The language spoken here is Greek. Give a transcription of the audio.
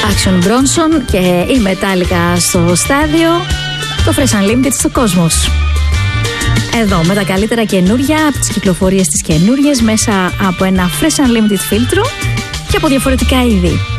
Action Bronson και η Metallica στο στάδιο, το Fresh Unlimited στο Cosmos. Εδώ με τα καλύτερα καινούρια από τις κυκλοφορίες τις καινούριες μέσα από ένα Fresh Unlimited φίλτρο και από διαφορετικά είδη.